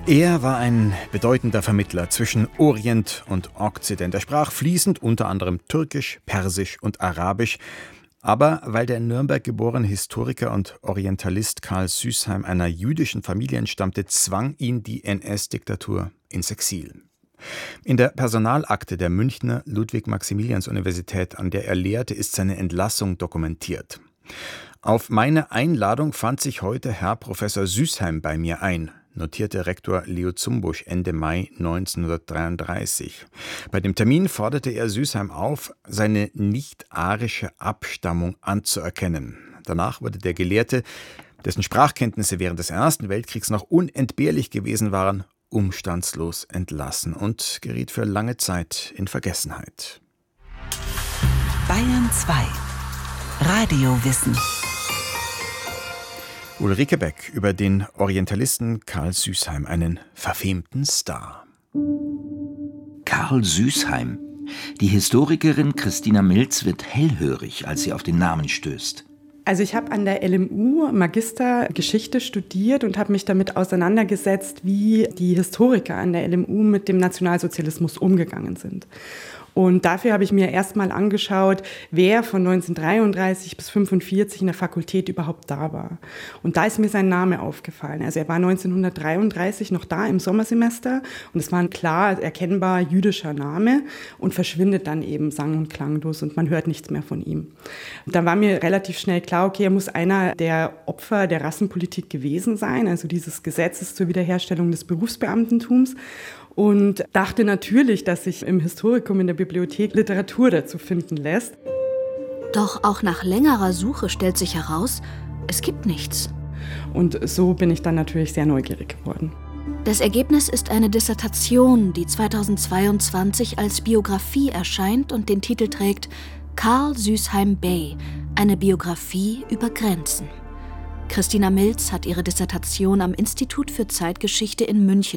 Er war ein bedeutender Vermittler zwischen Orient und Okzident. Er sprach fließend unter anderem Türkisch, Persisch und Arabisch. Aber weil der in Nürnberg geborene Historiker und Orientalist Karl Süßheim einer jüdischen Familie entstammte, zwang ihn die NS-Diktatur ins Exil. In der Personalakte der Münchner Ludwig-Maximilians-Universität, an der er lehrte, ist seine Entlassung dokumentiert. Auf meine Einladung fand sich heute Herr Professor Süßheim bei mir ein, notierte Rektor Leo Zumbusch Ende Mai 1933. Bei dem Termin forderte er Süßheim auf, seine nicht-arische Abstammung anzuerkennen. Danach wurde der Gelehrte, dessen Sprachkenntnisse während des Ersten Weltkriegs noch unentbehrlich gewesen waren, umstandslos entlassen und geriet für lange Zeit in Vergessenheit. Bayern 2 Radiowissen. Ulrike Beck über den Orientalisten Karl Süßheim, einen verfemten Star. Karl Süßheim. Die Historikerin Christina Milz wird hellhörig, als sie auf den Namen stößt. Also ich habe an der LMU Magister Geschichte studiert und habe mich damit auseinandergesetzt, wie die Historiker an der LMU mit dem Nationalsozialismus umgegangen sind. Und dafür habe ich mir erstmal angeschaut, wer von 1933 bis 1945 in der Fakultät überhaupt da war. Und da ist mir sein Name aufgefallen. Also er war 1933 noch da im Sommersemester und es war ein klar erkennbar jüdischer Name und verschwindet dann eben sang- und klanglos und man hört nichts mehr von ihm. Und da war mir relativ schnell klar, okay, er muss einer der Opfer der Rassenpolitik gewesen sein, also dieses Gesetzes zur Wiederherstellung des Berufsbeamtentums. Und dachte natürlich, dass sich im Historikum in der Bibliothek Literatur dazu finden lässt. Doch auch nach längerer Suche stellt sich heraus, es gibt nichts. Und so bin ich dann natürlich sehr neugierig geworden. Das Ergebnis ist eine Dissertation, die 2022 als Biografie erscheint und den Titel trägt Karl Süßheim Bey, eine Biografie über Grenzen. Christina Milz hat ihre Dissertation am Institut für Zeitgeschichte in München